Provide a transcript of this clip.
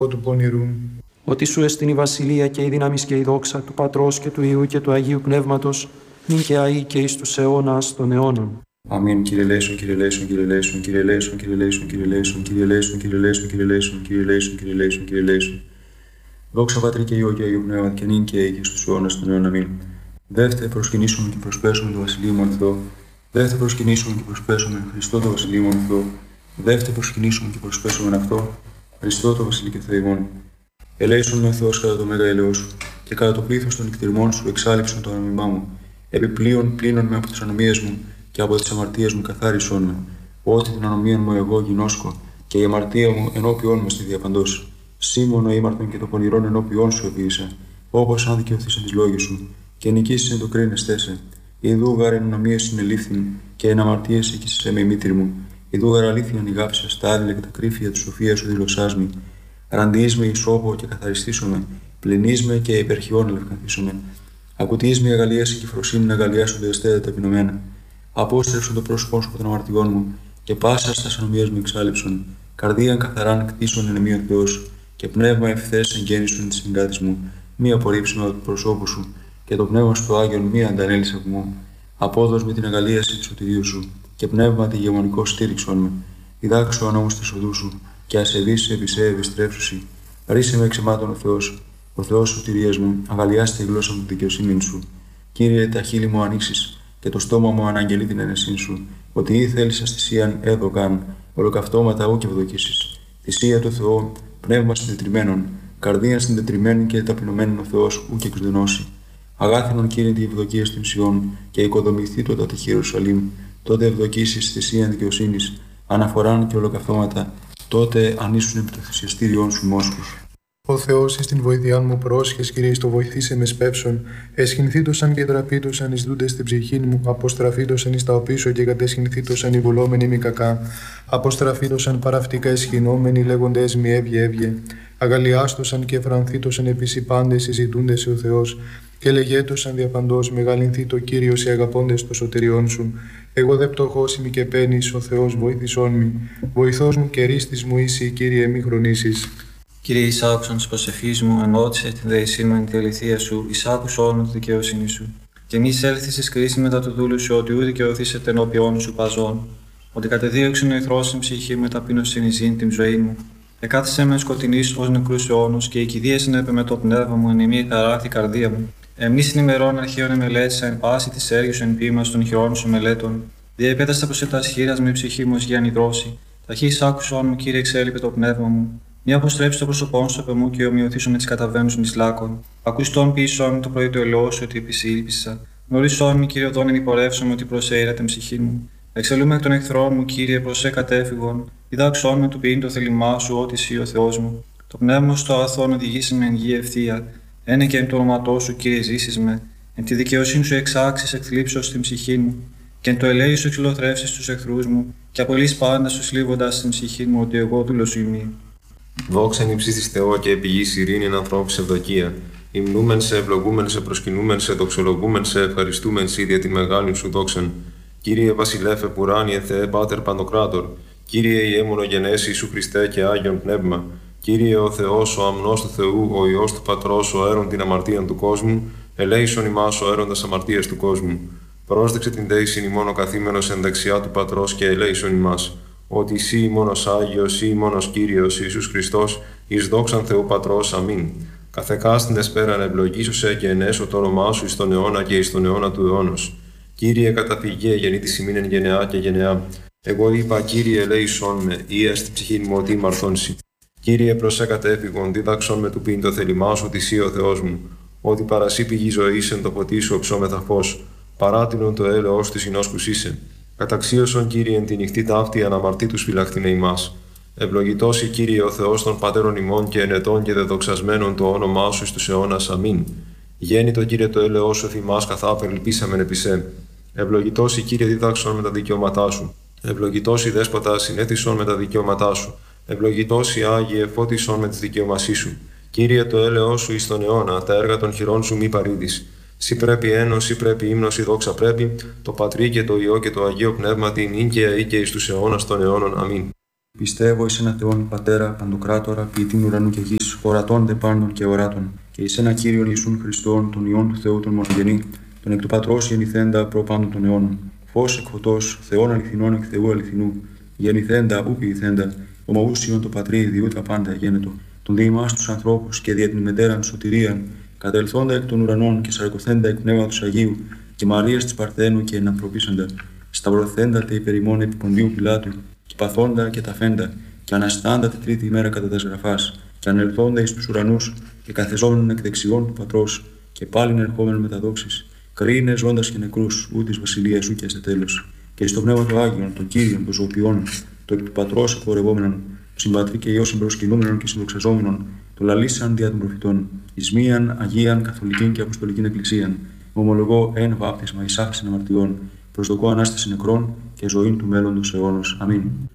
του πονηρού. Ότι σου εστιν η βασιλεία και η δύναμη και η δόξα του Πατρός και του Υιού και του Αγίου Πνεύματος, νυν και αεί και εις τους αιώνας των αιώνων. Αμήν. Κύριε λέησον, Κύριε λέησον, Κύριε λέησον, Κύριε λέησον, Κύριε λέησον, Κύριε λέησον, Κύριε λέησον, Κύριε λέησον, Κύριε λέησον, Κύριε λέησον, Κύριε λέησον, Κύριε λέησον. Δόξα Πατρί και Υιό και Αγίου Πνεύματος και νυν και αεί και στους αιώνας των αιώνων. Αμήν. Δεύτε προσκυνήσουμε και προσπέσουμε το Βασιλείο μου Θεό. Δεύτε προσκυνήσουμε και προσπέσουμε Χριστό το Βασιλείο μου Θεό. Δεύτε προσκυνήσουμε και προσπέσουμε αυτό Χριστό το Βασιλείο και Θεό ημών. Ελέησον με Θεός κατά το μέγα ελαιό σου και κατά το πλήθος των νυχτηρμών σου εξάλληψον το ανομιμά μου. Επιπλέον πλύνον με από τις ανομίες μου και από τις αμαρτίες μου καθάρισον με. Ότι την ανομία μου εγώ γινώσκω και η αμαρτία μου ενώπιόν με στη διαπαντός. Σήμωνο ήμαρτον και το πονηρόν ενώπιόν σου επίησα, όπως αν δικαιωθείς τις λόγες σου, και νικήσεις εν το κρίνες σε. Ιδού γάρ εν ανομίες συνελήφθην και εν αμαρτίες εκείσαι με η μήτρη μου. Ιδού γάρ αλήθεια νιγάψα στα άδειλα και τα κρύφια της σοφίας σου δηλωσάς μη. Ραντιείς με ισόπο και καθαριστήσομαι, πλυνείς με και υπερχιών ελευκανθήσομαι. Ακουτείς με αγαλίαση και φροσύνη να αγαλιάσονται εστέτα ταπεινωμένα. Απόστρεψον το πρόσωπό σου από των αμαρτιών μου και πάσα στα ανομίες μου εξάλληψον. Καρδίαν καθαράν κτίσον εν εμεί ο Θεός και πνεύμα ευθές εγγέννησον τη συγκάτη μου. Μη απορρίψουμε από το προσώπου σου και το πνεύμα σου το Άγιον μη αντανέλησε από μου. Απόδος με την αγαλίαση του σωτηρίου σου και πνεύμα τη γεμονικό στήριξον με. Διδάξω ανόμως τη οδού σου και ασεβείς επί σε επιστρέψουσι. Ρίσε με εξαιμάτων ο Θεός σωτηρίας μου, αγαλιάστε η γλώσσα μου τη δικαιοσύνη σου. Κύριε, τα χείλη μου ανοίξεις και το στόμα μου αναγγελεί την αίρεσή σου, ότι ή θέλεις θυσίαν έδωκαν, ολοκαυτώματα ου και ευδοκίσεις. Θυσία του Θεού, πνεύμα συντετριμένων, καρδία συντετριμένη και ταπεινωμένων ο Θεός ου και εξδενώσει. Αγάθινον Κύριε τη ευδοκία στην Σιών και οικοδομηθεί το τη Ιερουσαλήμ, τότε ευδοκίσεις θυσίαν δικαιοσύνης, αναφοράν και ολοκαυτώματα, τότε ανήσουν επί το θυσιαστήριόν σου μόσχους. Ο Θεός εις την βοήθειάν μου πρόσχες, Κύριε, στο βοηθήσε με σπεύσον. Εσχυνθήτωσαν και τραπήτωσαν εις δούντες στην ψυχήν μου, αποστραφήτωσαν εις τα οπίσω και κατεσχυνθήτωσαν οι βουλόμενοι μη κακά. Αποστραφήτωσαν παραυτικά εσχυνόμενοι, λέγοντες μη έβγε. Αγαλιάστωσαν και εφρανθήτωσαν επίσης οι πάντες συζητούντες ο Θεός. Και λεγέτωσαν διαπαντός, μεγαλυνθεί το Κύριο σε αγαπώντες το σωτηριόν σου. Εγώ δε πτωχός είμαι και παίρνεις, ο Θεός βοήθησόν μη. Βοηθός μου και ρίστης μου είσαι, Κύριε, μη χρονίσεις. Κύριε, εισάκουσον της προσευχής μου, ενώτησε την δεησή μου εν τη αληθεία σου, εισάκουσον τη δικαιοσύνη σου. Και μη εισέλθεις εις κρίση μετά του δούλου σου, ότι ούτε δικαιωθήσετε ενώπιόν σου παζών. Ότι κατεδίωξεν ο εχθρός στην ψυχή μου, ταπείνωσιν εις ζήν την ζωή μου. Εκάθισε με σκοτεινής ως νεκρούς αιώνους, και η κηδεία συνέπε με το πνεύμα μου, εν ημί χαράχτη καρδία μου. Εμείς την ημερών αρχαίων εμελέτησα, εν πάση της έργης σου εν ποίημα των χειρών σου μελέτων. Διεπέταστα προς τα σχήρας με η ψυχή μου ως για νηδρώσει. Ταχύ εισάκουσον μου, Κύριε, εξέλιπε το πνεύμα μου. Μη αποστρέψει το πρόσωπό σου από μου και ομοιωθήσω με τις καταβαίνους εις λάκων. Ακουστόν πίσω το πρωί του ελαιό σου ότι επισήλπισα. Γνωρίσον μη, Κύριε, οδόν ενυπορεύσομαι ότι προσέειρα την ψυχή μου. Εξελούμε εκ των εχθρών μου, Κύριε, προσέ κατέφυγον. Διδάξον με του ποιήν το θέλημά σου, ότι εσύ ο Θεός μου. Το πνεύμα στο αγαθόν οδηγήσει με εν γη ευθεία. Ένε και εν το όνοματό σου, Κύριε, ζήσεις με. Εν τη δικαιοσύνη σου εξάξεις εκθλίψεως στην ψυχή μου. Και εν το ελέη σου εξυλοθρεύσεις τους εχθρούς μου. Και απολύς πάντα σου σλίβοντας στην ψυχή μου, ότι εγώ δούλος ημί. Δόξα εν υψίστης Θεό και επί γης ειρήνη εν ανθρώπους ευδοκία. Υμνούμεν σε, ευλογούμεν σε, προσκυνούμεν σε, δοξολογούμεν σε, ευχαριστούμεν σε δια την μεγάλη σου δόξαν. Κύριε Βασιλέφε Πουράνιε Θεέ Πάτερ Παντοκράτορ. Κύριε Ιε μονογενές Ιησού Χριστέ και Άγιον Πνεύμα. Κύριε ο Θεός, ο αμνός του Θεού, ο Υιός του Πατρός, ο αίρον την αμαρτίαν του κόσμου, ελέησον ημάς ο αίροντας αμαρτίας του κόσμου. Πρόσδεξε την δέησιν ημών ο καθήμενος εν δεξιά του Πατρός και ελέησον ημάς. Ότι εσύ μόνος Άγιος, εσύ μόνος Κύριος Ιησούς Χριστός, εις δόξαν Θεού Πατρός, αμήν. Καθεκάστην εσπέραν ευλογήσωσε και ενέσω το όνομά σου εις τον αιώνα και εις τον αιώνα του αιώνος. Κύριε καταφυγέ γεννήτης ημίν εν γενεά και γενεά. Εγώ είπα, Κύριε, ελέησον με, ή στην ψυχή μου ότι μαρθώνσει. Κύριε, προσέ κατέφυγον, δίδαξον με του πίν το θέλημά σου, ότι εσύ ο Θεός μου. Ότι παρασύ πηγή ζωής εν το ποτί σου οψόμεθα φως. Παράτηνον το έλεος της εινόσκους είσαι. Καταξίωσον, Κύριε, εν τη νυχτή ταύτη αναμαρτήτους φυλαχτήνε ημάς. Ευλογητός η Κύριε ο Θεός των πατέρων ημών και ενετών και δεδοξασμένων το όνομά σου εις τους αιώνας. Αμήν. Γέννητο, Κύριε, το έλεος σου θυμάς καθά περιλπίσαμεν επί σε. Ευλογητός η Κύριε δίδαξον με τα δικαιώματά σου. Ευλογητός η Δέσποτα συνέθισον με τα δικαιώματά σου. Ευλογητός η Άγιε φώτισον με τις δικαιωμασί σου. Κύριε, το έλεος σου εις τον αιώνα, τα έργα των χειρών σου μη παρήδεις. Σύ πρέπει ένος, σύ πρέπει ύμνος, η δόξα πρέπει, το Πατρί και το Υιό και το Αγίο Πνεύμα την νυν και αεί και εις τους αιώνας των αιώνων. Αμήν. Πιστεύω εις ένα Θεόν Πατέρα, Παντοκράτορα, ποιητήν ουρανού και γης, ορατών δε πάντων και οράτων, και εις ένα Κύριον Ιησούν Χριστόν, τον Υιόν του Θεού, τον μονογενή, τον εκ του Πατρός γεννηθέντα προ πάντων των αιώνων. Φως εκ φωτός, Θεών αληθινών εκ Θεού αληθινού, γεννηθέντα ου ποιηθέντα, ομοούσιον το Πατρί διού τα πάντα γένετο, τον δι' ημάς τους ανθρώπους και δια την μετέραν σωτηρίαν, κατελθόντα εκ των ουρανών και σαρκωθέντα εκ πνεύματος Αγίου, και Μαρίας της Παρθένου και ενανθρωπίσαντα, σταυρωθέντα τε υπερ ημών επί Ποντίου Πιλάτου, και παθόντα και ταφέντα, και αναστάντα τη τρίτη ημέρα κατά τας γραφάς, και ανελθόντα εις τους ουρανούς, και καθεζόμενον εκ δεξιών του Πατρός, και πάλιν ερχόμενον με τα δόξης, κρίνε ζώντας και νεκρούς, ού της βασιλείας σου και σε τέλος. Και εις το πνεύμα του Άγιον, τον Κύριον, των ζωοποιών, το εκ του Πατρός απορρευόμενον, συμπατρί και Υιός συμπροσκυνούμενον και συνδοξαζόμενον, το λαλήσαν δια των προφητών, εις μίαν Αγίαν Καθολικήν και Αποστολικήν Εκκλησίαν, ομολογώ εν βάπτισμα εις άφεσιν αμαρτιών, προσδοκώ Ανάσταση νεκρών και ζωήν του μέλλοντος αιώνος. Αμήν.